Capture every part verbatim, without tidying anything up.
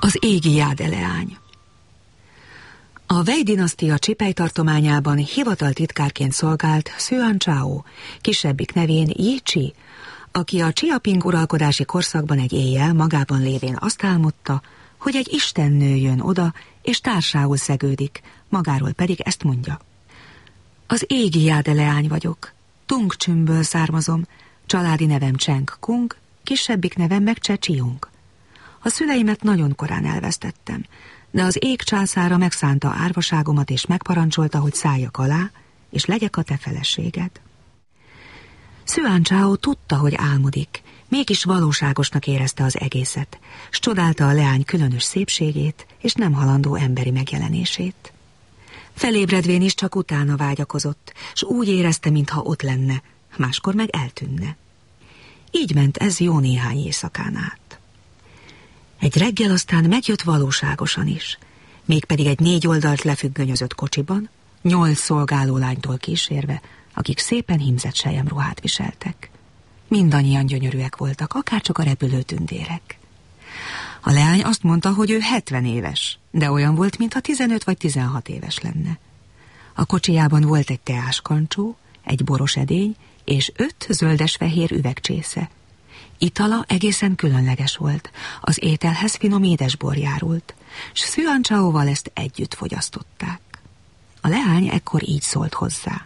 Az égi jádeleány. A Wei dinasztia Csipej tartományában hivataltitkárként szolgált Szüan Chao, kisebbik nevén Yi Chi, aki a Csiaping uralkodási korszakban egy éjjel magában lévén azt álmodta, hogy egy istennő jön oda, és társául szegődik, magáról pedig ezt mondja. Az égi jádeleány vagyok, Tung Csümből származom, családi nevem Cseng Kung, kisebbik nevem meg Cse Csiung. A szüleimet nagyon korán elvesztettem, de az ég császára megszánta árvaságomat, és megparancsolta, hogy szálljak alá, és legyek a te feleséged. Szüan Chao tudta, hogy álmodik, mégis valóságosnak érezte az egészet, s csodálta a leány különös szépségét, és nem halandó emberi megjelenését. Felébredvén is csak utána vágyakozott, s úgy érezte, mintha ott lenne, máskor meg eltűnne. Így ment ez jó néhány éjszakán át. Egy reggel aztán megjött valóságosan is, mégpedig egy négy oldalt lefüggönyözött kocsiban, nyolc szolgálólánytól kísérve, akik szépen hímzett selyemruhát viseltek. Mindannyian gyönyörűek voltak, akárcsak a repülő tündérek. A leány azt mondta, hogy ő hetven éves, de olyan volt, mintha tizenöt vagy tizenhat éves lenne. A kocsijában volt egy teáskancsó, egy boros edény és öt zöldes-fehér üvegcsésze. Itala egészen különleges volt, az ételhez finom édesbor járult, s Szüan Chaóval ezt együtt fogyasztották. A leány ekkor így szólt hozzá.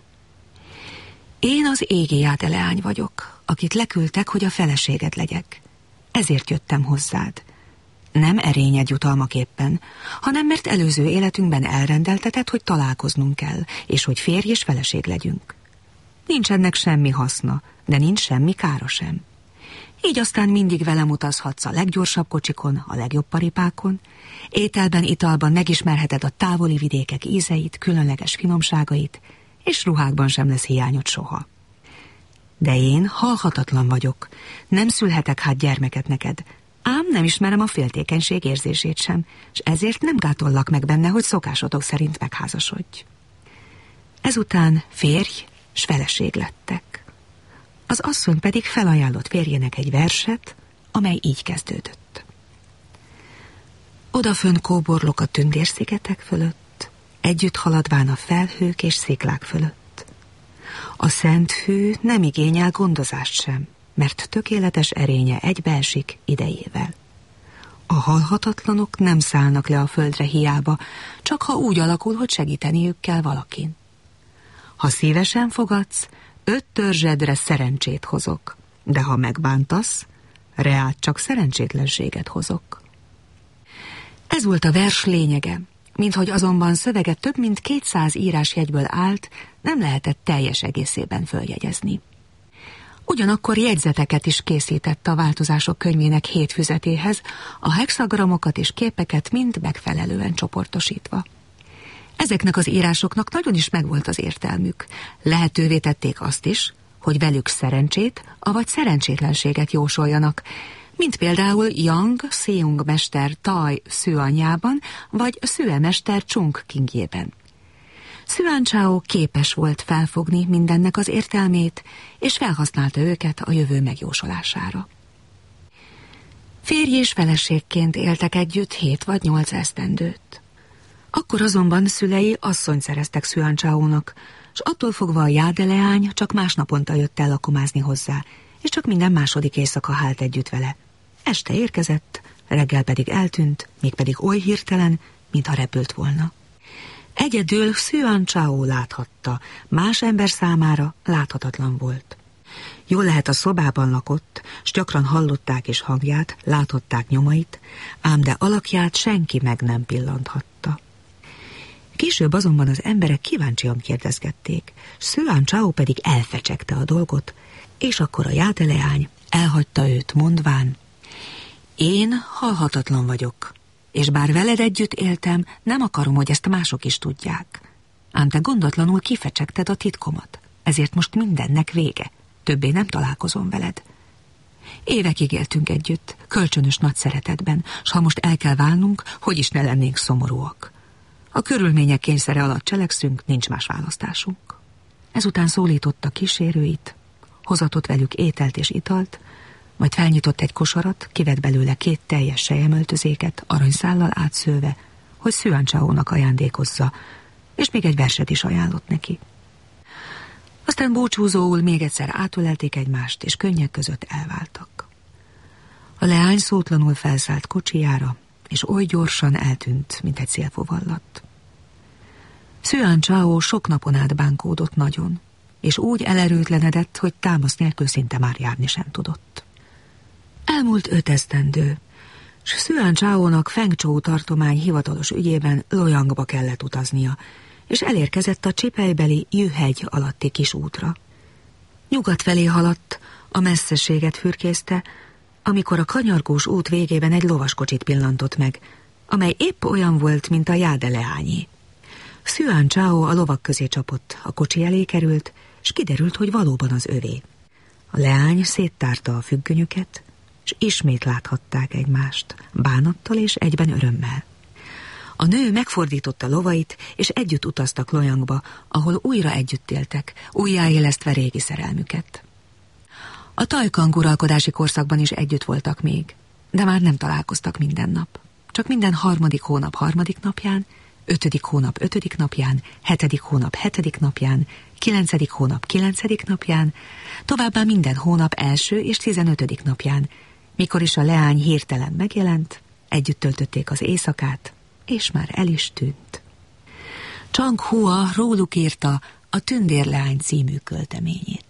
Én az égi jádeleány vagyok, akit leküldtek, hogy a feleséged legyek. Ezért jöttem hozzád. Nem erényed jutalmaképpen, hanem mert előző életünkben elrendeltetett, hogy találkoznunk kell, és hogy férj és feleség legyünk. Nincs ennek semmi haszna, de nincs semmi kára sem. Így aztán mindig velem utazhatsz a leggyorsabb kocsikon, a legjobb paripákon, ételben, italban megismerheted a távoli vidékek ízeit, különleges finomságait, és ruhákban sem lesz hiányod soha. De én halhatatlan vagyok, nem szülhetek hát gyermeket neked, ám nem ismerem a féltékenység érzését sem, és ezért nem gátollak meg benne, hogy szokásodok szerint megházasodj. Ezután férj s feleség lettek. Az asszony pedig felajánlott férjének egy verset, amely így kezdődött. Odafönn kóborlok a tündérszigetek fölött, együtt haladván a felhők és sziklák fölött. A szent fű nem igényel gondozást sem, mert tökéletes erénye egybeesik idejével. A halhatatlanok nem szállnak le a földre hiába, csak ha úgy alakul, hogy segíteniük kell valakin. Ha szívesen fogadsz, öt törzsedre szerencsét hozok, de ha megbántasz, reát csak szerencsétlenséget hozok. Ez volt a vers lényege, minthogy azonban szövege több mint kétszáz írásjegyből állt, nem lehetett teljes egészében följegyezni. Ugyanakkor jegyzeteket is készített a változások könyvének hét füzetéhez, a hexagramokat és képeket mind megfelelően csoportosítva. Ezeknek az írásoknak nagyon is megvolt az értelmük. Lehetővé tették azt is, hogy velük szerencsét, avagy szerencsétlenséget jósoljanak, mint például Yang Seung mester Tai Szüanyjában, vagy Szüe mester Chung Kingjében. Szüan Chao képes volt felfogni mindennek az értelmét, és felhasználta őket a jövő megjósolására. Férj és feleségként éltek együtt hét vagy nyolc esztendőt. Akkor azonban szülei asszonyt szereztek Szüan Chaónak, s attól fogva a jádeleány csak másnaponta jött el lakomázni hozzá, és csak minden második éjszaka hált együtt vele. Este érkezett, reggel pedig eltűnt, mégpedig oly hirtelen, mintha repült volna. Egyedül Szüan Chao láthatta, más ember számára láthatatlan volt. Jól lehet a szobában lakott, s gyakran hallották is hangját, láthatták nyomait, ám de alakját senki meg nem pillanthatta. Később azonban az emberek kíváncsian kérdezgették, Szüan Chao pedig elfecsegte a dolgot, és akkor a jádeleány elhagyta őt mondván, én halhatatlan vagyok, és bár veled együtt éltem, nem akarom, hogy ezt mások is tudják. Ám te gondatlanul kifecsegted a titkomat, ezért most mindennek vége, többé nem találkozom veled. Évekig éltünk együtt, kölcsönös nagy szeretetben, s ha most el kell válnunk, hogy is ne lennénk szomorúak. A körülmények kényszere alatt cselekszünk, nincs más választásunk. Ezután szólította kísérőit, hozatott velük ételt és italt, Majd felnyitott egy kosarat, kivett belőle két teljes selyemöltözéket, aranyszállal átszőve, hogy Szüan Csáónak ajándékozza, és még egy verset is ajánlott neki. Aztán búcsúzóul még egyszer átölelték egymást, és könnyek között elváltak. A leány szótlanul felszállt kocsijára, és oly gyorsan eltűnt, mint egy szélfovallat. Szüan Csáó sok napon át bánkódott nagyon, és úgy elerőtlenedett, hogy támasz nélkül szinte már járni sem tudott. Elmúlt öt esztendő, s Szüan Csáónak Fengcsó tartomány hivatalos ügyében Lojangba kellett utaznia, és elérkezett a csipeibeli Jühegy alatti kis útra. Nyugat felé haladt, a messzeséget fürkészte, amikor a kanyargós út végében egy lovaskocsit pillantott meg, amely épp olyan volt, mint a jáde leányé. Szüan Csáó a lovak közé csapott, a kocsi elé került, s kiderült, hogy valóban az övé. A leány széttárta a függönyöket, s ismét láthatták egymást, bánattal és egyben örömmel. A nő megfordította lovait, és együtt utaztak Lojangba, ahol újra együtt éltek, újjáélesztve régi szerelmüket. A tajkang uralkodási korszakban is együtt voltak még, de már nem találkoztak minden nap. Csak minden harmadik hónap harmadik napján, ötödik hónap ötödik napján, hetedik hónap hetedik napján, kilencedik hónap kilencedik napján, továbbá minden hónap első és tizenötödik napján, mikor is a leány hirtelen megjelent, együtt töltötték az éjszakát, és már el is tűnt. Csang Hua róluk írta a Tündérleány című költeményét.